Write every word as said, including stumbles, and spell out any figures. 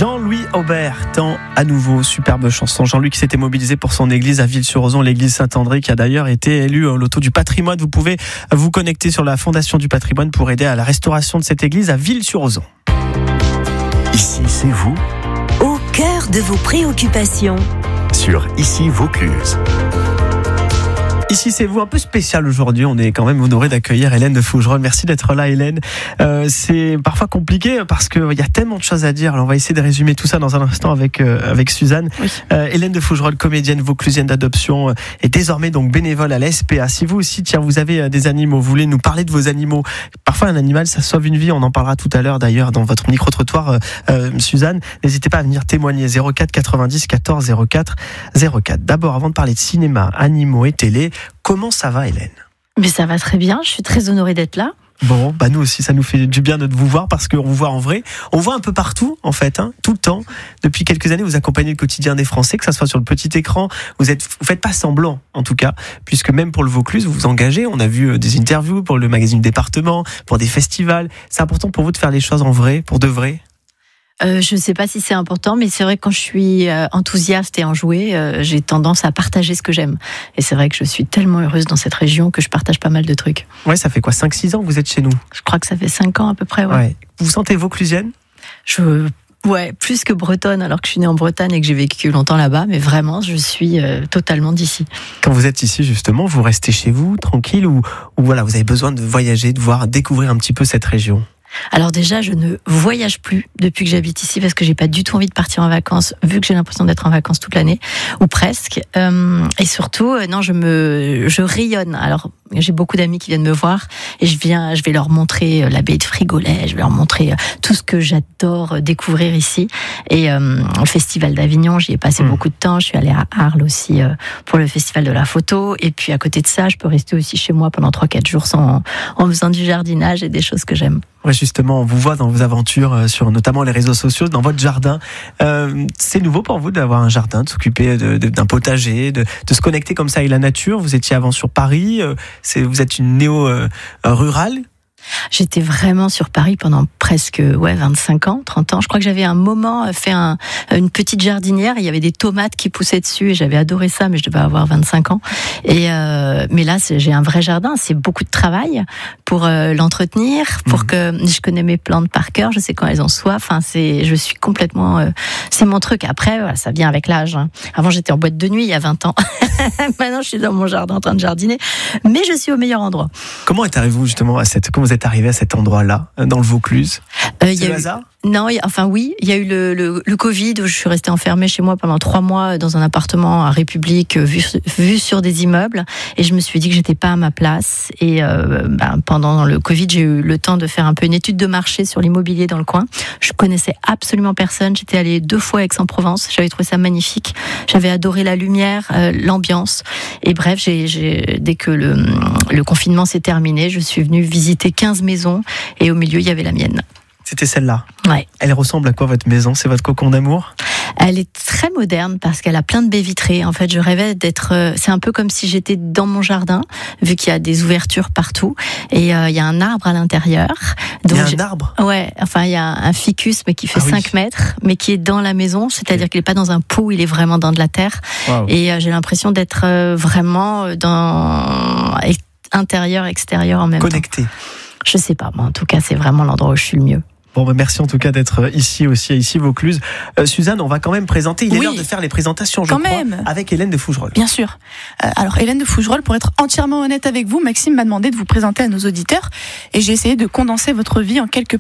Jean-Louis Aubert, tant à nouveau, superbe chanson. Jean-Louis qui s'était mobilisé pour son église à Ville-sur-Ozon, l'église Saint-André, qui a d'ailleurs été élue au loto du patrimoine. Vous pouvez vous connecter sur la Fondation du patrimoine pour aider à la restauration de cette église à Ville-sur-Ozon. Ici, c'est vous, au cœur de vos préoccupations. Sur Ici Vaucluse. Ici, c'est vous, un peu spécial aujourd'hui. On est quand même honoré d'accueillir Hélène de Fougerolles. Merci d'être là, Hélène. Euh, c'est parfois compliqué parce qu'il y a tellement de choses à dire. Alors, on va essayer de résumer tout ça dans un instant avec, euh, avec Suzanne. Oui. Euh, Hélène de Fougerolles, comédienne vauclusienne d'adoption, euh, est désormais donc bénévole à la S P A. Si vous aussi, tiens, vous avez euh, des animaux, vous voulez nous parler de vos animaux. Parfois, un animal, ça sauve une vie. On en parlera tout à l'heure d'ailleurs dans votre micro-trottoir, euh, euh, Suzanne. N'hésitez pas à venir témoigner. zéro quatre quatre-vingt-dix quatorze zéro quatre zéro quatre. D'abord, avant de parler de cinéma, animaux et télé, comment ça va, Hélène ? Mais ça va très bien, je suis très honorée d'être là. Bon, bah nous aussi, ça nous fait du bien de vous voir parce qu'on vous voit en vrai. On vous voit un peu partout, en fait, hein, tout le temps. Depuis quelques années, vous accompagnez le quotidien des Français, que ça soit sur le petit écran. Vous êtes, vous faites pas semblant, en tout cas, puisque même pour le Vaucluse, vous vous engagez. On a vu des interviews pour le magazine Département, pour des festivals. C'est important pour vous de faire les choses en vrai, pour de vrai ? Euh, je ne sais pas si c'est important, mais c'est vrai que quand je suis euh, enthousiaste et enjouée, euh, j'ai tendance à partager ce que j'aime. Et c'est vrai que je suis tellement heureuse dans cette région que je partage pas mal de trucs. Ouais, ça fait quoi, cinq six ans que vous êtes chez nous ? Je crois que ça fait cinq ans à peu près, ouais. ouais. Vous vous sentez vauclusienne ? Je... Ouais, plus que bretonne, alors que je suis née en Bretagne et que j'ai vécu longtemps là-bas, mais vraiment, je suis euh, totalement d'ici. Quand vous êtes ici, justement, vous restez chez vous, tranquille, ou, ou voilà, vous avez besoin de voyager, de voir, découvrir un petit peu cette région ? Alors déjà, je ne voyage plus depuis que j'habite ici parce que j'ai pas du tout envie de partir en vacances, vu que j'ai l'impression d'être en vacances toute l'année, ou presque. Euh, et surtout, euh, non, je me, je rayonne. Alors, j'ai beaucoup d'amis qui viennent me voir et je viens, je vais leur montrer la baie de Frigolet, je vais leur montrer tout ce que j'adore découvrir ici. Et euh, le festival d'Avignon, j'y ai passé mmh. beaucoup de temps. Je suis allée à Arles aussi euh, pour le festival de la photo. Et puis à côté de ça, je peux rester aussi chez moi pendant trois quatre jours sans, en faisant du jardinage et des choses que j'aime. Ouais, justement, on vous voit dans vos aventures sur notamment les réseaux sociaux, dans votre jardin. Euh, c'est nouveau pour vous d'avoir un jardin, de s'occuper de, de, d'un potager, de, de se connecter comme ça avec la nature. Vous étiez avant sur Paris, euh, c'est, vous êtes une néo-rurale. Euh, J'étais vraiment sur Paris pendant presque ouais, vingt-cinq ans, trente ans. Je crois que j'avais un moment fait un, une petite jardinière. Et il y avait des tomates qui poussaient dessus et j'avais adoré ça, mais je devais avoir vingt-cinq ans. Et euh, mais là, c'est, j'ai un vrai jardin. C'est beaucoup de travail pour euh, l'entretenir, pour mmh. que je connais mes plantes par cœur. Je sais quand elles ont soif. Enfin, c'est, je suis complètement. Euh, c'est mon truc. Après, voilà, ça vient avec l'âge. Hein. Avant, j'étais en boîte de nuit il y a vingt ans. Maintenant, je suis dans mon jardin en train de jardiner, mais je suis au meilleur endroit. Comment est arrivé-vous justement à cette Comment vous êtes arrivé à cet endroit-là, dans le Vaucluse ? euh, C'est le hasard ? Non, y a, enfin oui, il y a eu le, le, le Covid où je suis restée enfermée chez moi pendant trois mois dans un appartement à République vu, vu sur des immeubles et je me suis dit que j'étais pas à ma place et euh, ben, pendant le Covid j'ai eu le temps de faire un peu une étude de marché sur l'immobilier dans le coin. Je connaissais absolument personne, j'étais allée deux fois à Aix-en-Provence, j'avais trouvé ça magnifique, j'avais adoré la lumière, euh, l'ambiance et bref, j'ai, j'ai, dès que le, le confinement s'est terminé, je suis venue visiter quinze maisons et au milieu il y avait la mienne. C'était celle-là. Ouais. Elle ressemble à quoi votre maison ? C'est votre cocon d'amour ? Elle est très moderne parce qu'elle a plein de baies vitrées. En fait, je rêvais d'être. C'est un peu comme si j'étais dans mon jardin, vu qu'il y a des ouvertures partout et euh, il y a un arbre à l'intérieur. Donc, il y a un j'ai... arbre ? Ouais. Enfin, il y a un ficus, mais qui fait ah, cinq oui. mètres, mais qui est dans la maison. C'est-à-dire okay. qu'il n'est pas dans un pot, il est vraiment dans de la terre. Wow. Et euh, j'ai l'impression d'être euh, vraiment dans intérieur, extérieur en même Connecté. temps. Connecté. Je sais pas. Moi, en tout cas, c'est vraiment l'endroit où je suis le mieux. Bon, bah merci en tout cas d'être ici aussi, ici Vaucluse. Euh, Suzanne, on va quand même présenter. Il est oui. l'heure de faire les présentations, je quand crois, même. avec Hélène de Fougerolles. Bien sûr. Euh, alors, Hélène de Fougerolles, pour être entièrement honnête avec vous, Maxime m'a demandé de vous présenter à nos auditeurs et j'ai essayé de condenser votre vie en quelques